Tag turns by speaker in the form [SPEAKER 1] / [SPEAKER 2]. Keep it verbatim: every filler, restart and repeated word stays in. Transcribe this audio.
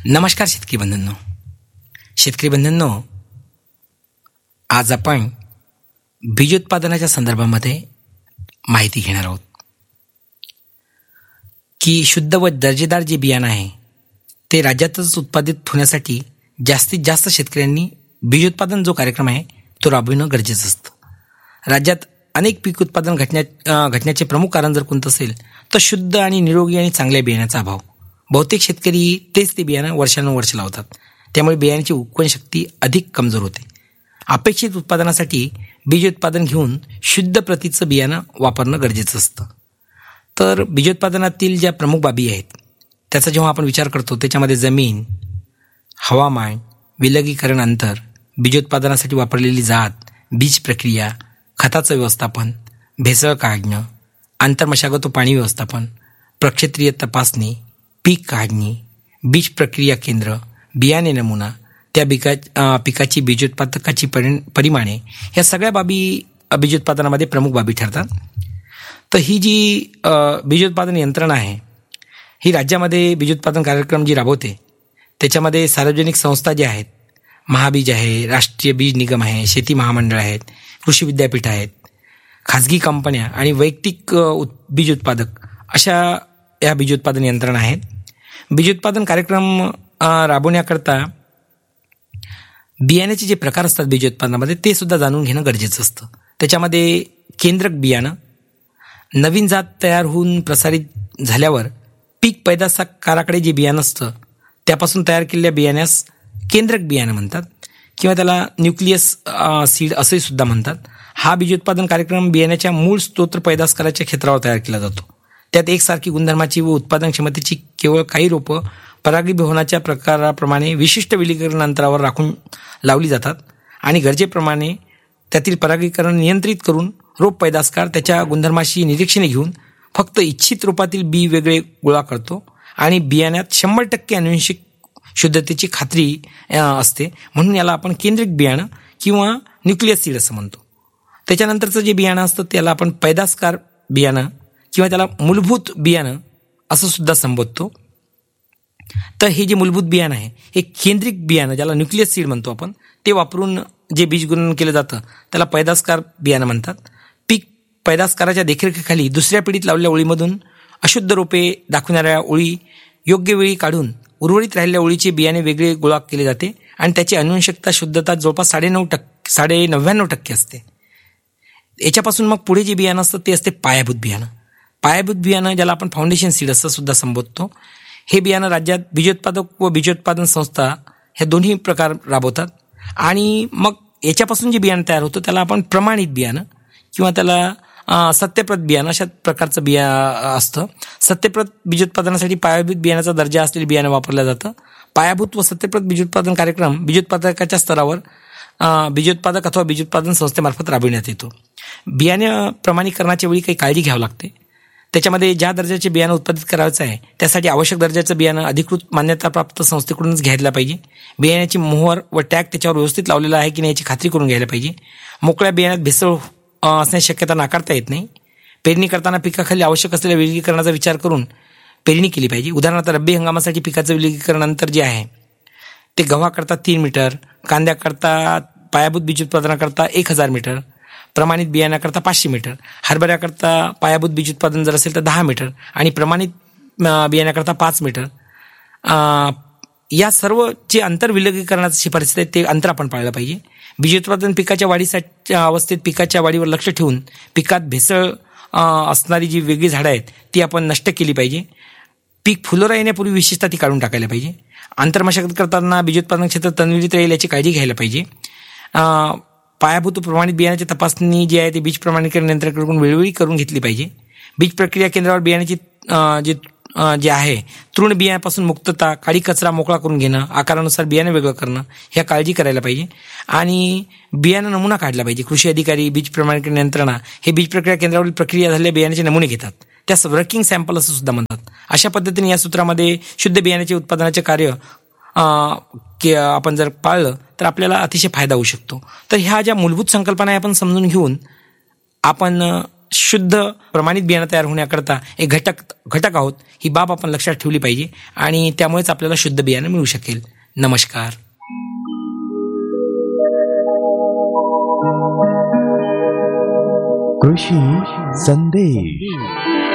[SPEAKER 1] नमस्कार शेतकरी बंधूंनो. शेतकरी बंधूंनो, आज आपण बीज उत्पादनाच्या संदर्भामध्ये माहिती घेणार आहोत की शुद्ध व दर्जेदार जे बियाणं आहे ते राज्यातच उत्पादित होण्यासाठी जास्तीत जास्त शेतकऱ्यांनी बीज उत्पादन जो कार्यक्रम आहे तो राबविणं गरजेचं असतं. राज्यात अनेक पीक उत्पादन घटण्या घटण्याचे प्रमुख कारण जर कोणतं असेल तर शुद्ध आणि निरोगी आणि चांगल्या बियाण्याचा अभाव. बहुतेक शेतकरी तेच ते बियाणं वर्षानुवर्ष लावतात, त्यामुळे बियाण्याची उगवण शक्ती अधिक कमजोर होते. अपेक्षित उत्पादनासाठी बीज उत्पादन घेऊन शुद्ध प्रतीचं बियाणं वापरणं गरजेचं असतं. तर बीज उत्पादनातील ज्या प्रमुख बाबी आहेत त्याचा जेव्हा आपण विचार करतो त्याच्यामध्ये जमीन, हवामान, विलगीकरण अंतर, बीज उत्पादनासाठी वापरलेली जात, बीज प्रक्रिया, खताचं व्यवस्थापन, भेसळ काढणं, आंतरमशागत व पाणी व्यवस्थापन, प्रक्षेत्रीय तपासणी, पीक काढणी, बीज प्रक्रिया केंद्र, बियाणे नमुना, त्या पिका पिकाची बीज उत्पादकाची परि परिमाणे ह्या सगळ्या बाबी बीज उत्पादनामध्ये प्रमुख बाबी ठरतात. तर ही जी बीज उत्पादन यंत्रणा आहे ही राज्यामध्ये बीज उत्पादन कार्यक्रम जी राबवते त्याच्यामध्ये सार्वजनिक संस्था ज्या आहेत, महाबीज आहे, राष्ट्रीय बीज निगम आहे, शेती महामंडळ आहेत, कृषी विद्यापीठ आहेत, खाजगी कंपन्या आणि वैयक्तिक बीज उत्पादक अशा या बीज उत्पादन यंत्रणा आहेत. बीज उत्पादन कार्यक्रम राबवण्याकरता बियाण्याचे जे प्रकार असतात बीज उत्पादनामध्ये ते सुद्धा जाणून घेणं गरजेचं असतं. त्याच्यामध्ये केंद्रक बियाणं, नवीन जात तयार होऊन प्रसारित झाल्यावर पीक पैदासाकाराकडे जे बियाणं असतं त्यापासून तयार केलेल्या बियाण्यास केंद्रक बियाणं म्हणतात किंवा त्याला न्यूक्लियस सीड असे सुद्धा म्हणतात. हा बीज उत्पादन कार्यक्रम बियाण्याच्या मूळ स्त्रोत पैदासकाराच्या क्षेत्रावर तयार केला जातो. त्यात एकसारखी गुणधर्माची व उत्पादन क्षमतेची केवळ काही रोपं परागीभवनाच्या प्रकाराप्रमाणे विशिष्ट विलगीकरण अंतरावर राखून लावली जातात आणि गरजेप्रमाणे त्यातील परागीकरण नियंत्रित करून रोप पैदासकार त्याच्या गुणधर्माशी निरीक्षणे घेऊन फक्त इच्छित रोपातील बी वेगळे गोळा करतो आणि बियाण्यात शंभर टक्के अनुवंशिक शुद्धतेची खात्री असते, म्हणून याला आपण केंद्रिक बियाणं किंवा न्यूक्लियस सीड असं म्हणतो. त्याच्यानंतरचं जे बियाणं असतं त्याला आपण पैदासकार बियाणं किंवा त्याला मूलभूत बियाणं असं सुद्धा संबोधतो. तर हे जे मूलभूत बियाणं आहे हे केंद्रिक बियाणं ज्याला न्यूक्लियस सीड म्हणतो आपण, ते वापरून जे बीजगुणन केलं जातं त्याला पैदासकार बियाणं म्हणतात. पीक पैदासकाराच्या देखरेखीखाली दुसऱ्या पिढीत लावलेल्या ओळीमधून अशुद्ध रोपे दाखवणाऱ्या ओळी योग्य वेळी काढून उर्वरित राहिलेल्या ओळीचे बियाणे वेगळे गोळा केले जाते आणि त्याची अनुवंशिकता शुद्धता जवळपास साडे नऊ टक्के साडे नव्याण्णव टक्के असते. याच्यापासून मग पुढे जे बियाणं असतं ते असते पायाभूत बियाणं. पायाभूत बियाणं ज्याला आपण फाउंडेशन सीड असं सुद्धा संबोधतो. हे बियाणं राज्यात बीजोत्पादक व बीजोत्पादन संस्था हे दोन्ही प्रकार राबवतात आणि मग याच्यापासून जे बियाणं तयार होतं त्याला आपण प्रमाणित बियाणं किंवा त्याला सत्यप्रत बियाणं अशा प्रकारचं बिया असतं. सत्यप्रत बीजोत्पादनासाठी पायाभूत बियाण्याचा दर्जा असलेले बियाणं वापरलं जातं. पायाभूत व सत्यप्रत बीजोत्पादन कार्यक्रम बीजोत्पादकाच्या स्तरावर बीजोत्पादक अथवा बीजोत्पादन संस्थेमार्फत राबविण्यात येतो. बियाणे प्रमाणीकरणाच्या वेळी काही काळजी घ्यावी लागते. त्याच्यामध्ये ज्या दर्जाचे बियाणं उत्पादित करायचं आहे त्यासाठी आवश्यक दर्जाचं बियाणं अधिकृत मान्यताप्राप्त संस्थेकडूनच घ्यायला पाहिजे. बियाण्याची मोहर व टॅग त्याच्यावर व्यवस्थित लावलेला आहे की नाही याची खात्री करून घ्यायला पाहिजे. मोकळ्या बियाण्यात भेसळ असण्याची शक्यता नाकारता येत नाही. पेरणी करताना पिकाखाली आवश्यक असलेल्या विलगीकरणाचा विचार करून पेरणी केली पाहिजे. उदाहरणार्थ रब्बी हंगामासाठी पिकाचं विलगीकरण अंतर जे आहे ते गव्हाकरता तीन मीटर, कांद्याकरता पायाभूत बीज उत्पादनाकरता एक हजार मीटर, प्रमाणित बियाण्याकरता पाचशे मीटर, हरभऱ्याकरता पायाभूत बीज उत्पादन जर असेल तर दहा मीटर आणि प्रमाणित बियाण्याकरता पाच मीटर. या सर्व जे अंतर विलगीकरणाचं शिफारस आहे ते अंतर आपण पाळलं पाहिजे. बीज उत्पादन पिकाच्या वाढीसाठी अवस्थेत पिकाच्या वाढीवर लक्ष ठेवून पिकात भेसळ असणारी जी वेगळी झाडं आहेत ती आपण नष्ट केली पाहिजे. पीक फुलोरा येण्यापूर्वी विशेषतः ती काढून टाकायला पाहिजे. आंतरमशागत करताना बीज उत्पादन क्षेत्र तन्वित राहील याची काळजी घ्यायला पाहिजे. पायाभूत प्रमाणित बियाण्याची तपासणी जी आहे ती बीज प्रमाणीकरण यंत्रणाकडून वेळोवेळी करून घेतली पाहिजे. बीज प्रक्रिया केंद्रावर बियाण्याची जे जे आहे तृण बियाण्यापासून मुक्तता, काळी कचरा मोकळा करून घेणं, आकारानुसार बियाणं वेगळं करणं ह्या काळजी करायला पाहिजे आणि बियाणं नमुना काढला पाहिजे. कृषी अधिकारी, बीज प्रमाणीकरण यंत्रणा हे बीज प्रक्रिया केंद्रावरील प्रक्रिया झालेल्या बियाण्याचे नमुने घेतात. त्यास वर्किंग सॅम्पल असं सुद्धा म्हणतात. अशा पद्धतीने या सूत्रामध्ये शुद्ध बियाण्याचे उत्पादनाचे कार्य की आपण जर पाळलं तर आपल्याला अतिशय फायदा होऊ शकतो. तर ह्या ज्या मूलभूत संकल्पना आपण समजून घेऊन आपण शुद्ध प्रमाणित बियाणं तयार होण्याकरता एक घटक घटक आहोत, ही बाब आपण लक्षात ठेवली पाहिजे आणि त्यामुळेच आपल्याला शुद्ध बियाणं मिळू शकेल. नमस्कार.
[SPEAKER 2] कृषी संदेश.